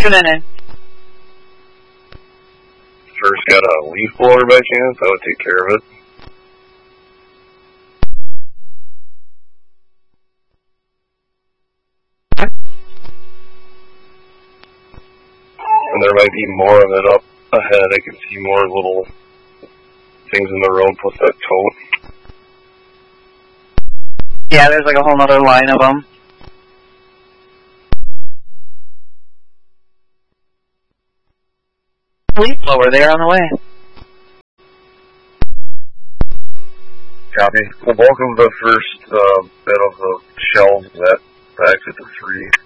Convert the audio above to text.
tuning in. First got a leaf blower by chance? I would take care of it. And there might be more of it up ahead. I can see more little things in the road plus that tote. Yeah, there's like a whole nother line of them. Leaf blower, they're on the way. Copy. The bulk of the first bit of the shells that exit the 3.